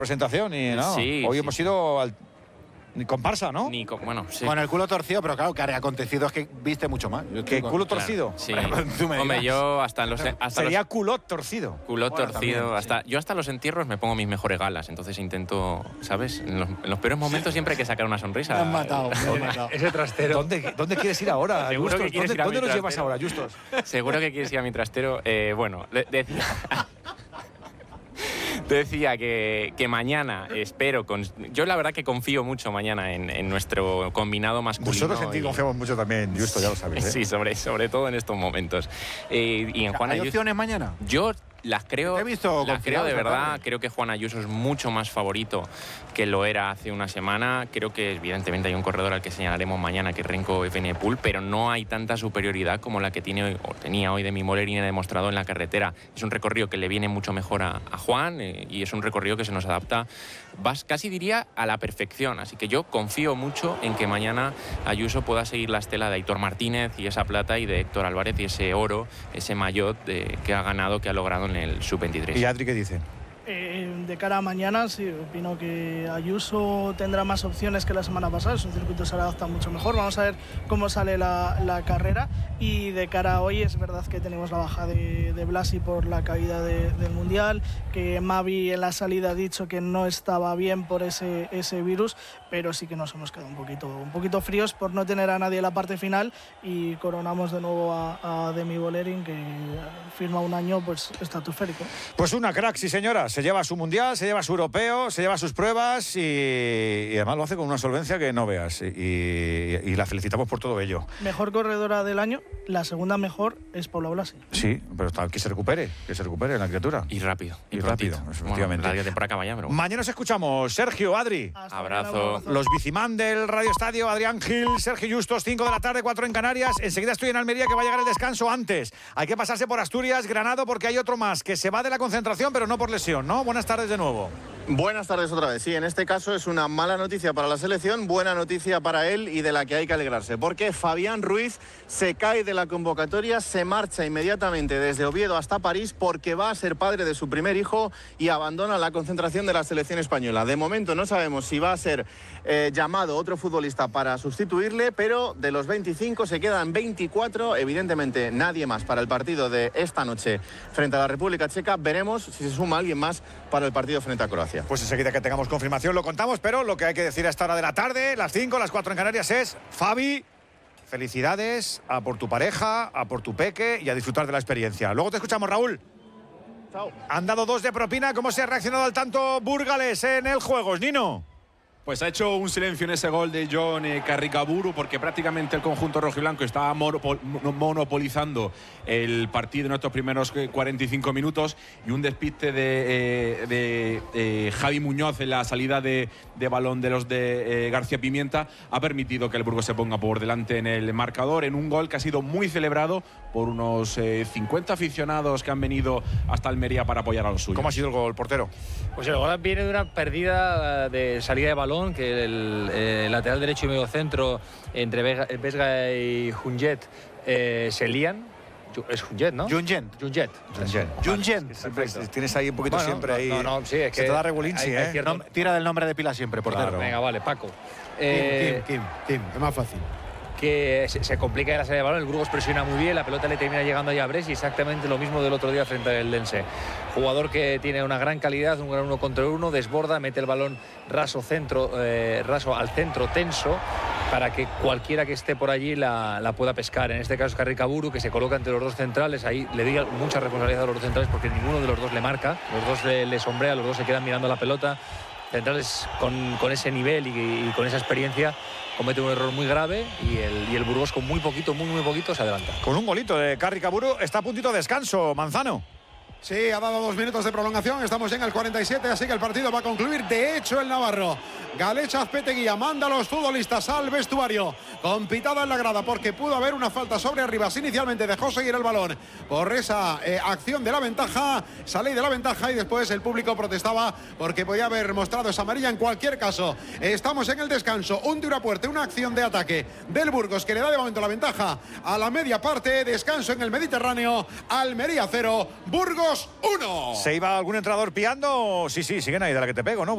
presentación y no. Sí, Hoy sí. hemos ido al comparsa, ¿no? Bueno, sí. Con el culo torcido, pero claro, que ha acontecido es que viste mucho más. ¿Qué culo torcido? Sí. Tú me Hombre, dirás. yo hasta los Sería culot torcido. culot Bueno, torcido. también, Yo hasta los entierros me pongo mis mejores galas. Entonces intento, ¿sabes? En los peores momentos siempre hay que sacar una sonrisa. Me han matado, me han matado. Ese trastero. ¿Dónde quieres ir ahora, Seguro Justos? que quieres ir a ¿Dónde mi nos llevas trastero. ahora, Justos? Seguro que quieres ir a mi trastero. Bueno, decía que mañana espero. Yo la verdad que confío mucho mañana en nuestro combinado masculino. Nosotros en ti y- confiamos mucho también, Justo, ya lo sabes. ¿eh? Sí, sobre todo en estos momentos. Y en Juan ¿Hay Ayuso, opciones mañana? yo las creo, Te he visto las creo confiado de esta verdad. tarde. Creo que Juan Ayuso es mucho más favorito que lo era hace una semana. Creo que evidentemente hay un corredor al que señalaremos mañana, que es Renko Evenepoel, pero no hay tanta superioridad como la que tiene o tenía hoy Demi Mollering, ha demostrado en la carretera. Es un recorrido que le viene mucho mejor a Juan y es un recorrido que se nos adapta, casi diría, a la perfección. Así que yo confío mucho en que mañana Ayuso pueda seguir la estela de Aitor Martínez y esa plata, y de Héctor Álvarez y ese oro, ese maillot que ha ganado, que ha logrado en el Sub-23. ¿Y Adri qué dice? De cara a mañana, sí, opino que Ayuso tendrá más opciones que la semana pasada. Es un circuito que se adapta mucho mejor. Vamos a ver cómo sale la carrera. Y de cara a hoy, es verdad que tenemos la baja de Blasi por la caída del Mundial, que Mavi en la salida ha dicho que no estaba bien por ese virus, pero sí que nos hemos quedado un poquito fríos por no tener a nadie en la parte final, y coronamos de nuevo a Demi Mollering, que firma un año pues estratosférico. Pues una crack, sí señora. Se lleva su mundial, se lleva su europeo, se lleva sus pruebas y además lo hace con una solvencia que no veas. Y la felicitamos por todo ello. Mejor corredora del año, la segunda mejor es Paula Blasi. Sí, pero que se recupere la criatura. Y rápido. Efectivamente. Bueno, la temporada acaba ya, pero bueno. Mañana os escuchamos. Sergio, Adri. Hasta Abrazo. mañana, un abrazo. Los bicimán del Radio Estadio, Adrián Gil, Sergio Justos, 5 de la tarde, 4 en Canarias. Enseguida estoy en Almería, que va a llegar el descanso antes. Hay que pasarse por Asturias, Granado, porque hay otro más que se va de la concentración, pero no por lesión, ¿no? Buenas tardes de nuevo. Buenas tardes otra vez. Sí, en este caso es una mala noticia para la selección, buena noticia para él y de la que hay que alegrarse, porque Fabián Ruiz se cae de la convocatoria, se marcha inmediatamente desde Oviedo hasta París porque va a ser padre de su primer hijo y abandona la concentración de la selección española. De momento no sabemos si va a ser llamado otro futbolista para sustituirle, pero de los 25 se quedan 24, evidentemente nadie más para el partido de esta noche frente a la República Checa. Veremos si se suma alguien más para el partido frente a Croacia. Pues enseguida que tengamos confirmación lo contamos, pero lo que hay que decir a esta hora de la tarde, las 5, las 4 en Canarias, es: Fabi, felicidades a por tu pareja, a por tu peque y a disfrutar de la experiencia. Luego te escuchamos, Raúl. Chao. Han dado 2 de propina. ¿Cómo se ha reaccionado al tanto Burgales en el juego, Nino? Pues ha hecho un silencio en ese gol de John Carricaburu, porque prácticamente el conjunto rojiblanco estaba monopolizando el partido en estos primeros 45 minutos, y un despiste de Javi Muñoz en la salida de balón de los de García Pimienta ha permitido que el Burgos se ponga por delante en el marcador, en un gol que ha sido muy celebrado por unos 50 aficionados que han venido hasta Almería para apoyar a los suyos. ¿Cómo ha sido el gol, portero? Pues el gol viene de una pérdida de salida de balón, que el lateral derecho y medio centro entre Vesga y Junget se lían. Es Junget, ¿no? Jungent. Siempre tienes ahí un poquito, Bueno, siempre ahí. no, sí, es se que te da regulín, sí, hay ¿eh? cierto- No, tira del nombre de pila siempre, portero. Claro. Venga, vale, Paco. Kim, es más fácil. Que se complica la salida de balón, el Burgos presiona muy bien, la pelota le termina llegando ahí a Bres, y exactamente lo mismo del otro día frente al Eldense. Jugador que tiene una gran calidad, un gran 1 contra 1, desborda, mete el balón raso al centro tenso, para que cualquiera que esté por allí la pueda pescar. En este caso Carricaburu, que se coloca entre los dos centrales, ahí le diga mucha responsabilidad a los dos centrales, porque ninguno de los dos le marca, los dos le sombrea, los dos se quedan mirando la pelota. Centrales con ese nivel y con esa experiencia comete un error muy grave, y el Burgos con muy poquito se adelanta. Con un golito de Carricaburu está a puntito de descanso, Manzano. Sí, ha dado 2 minutos de prolongación, estamos ya en el 47, así que el partido va a concluir. De hecho, el navarro Galetxa Azpeteguía manda a los futbolistas al vestuario con pitada en la grada, porque pudo haber una falta sobre Arribas. Inicialmente dejó seguir el balón por esa acción de la ventaja, esa ley de la ventaja, y después el público protestaba porque podía haber mostrado esa amarilla. En cualquier caso, estamos en el descanso. Un Durapuerte, una acción de ataque del Burgos que le da de momento la ventaja a la media parte. Descanso en el Mediterráneo. Almería 0, Burgos 1. ¿Se iba algún entrenador piando? Sí, siguen ahí de la que te pego, ¿no?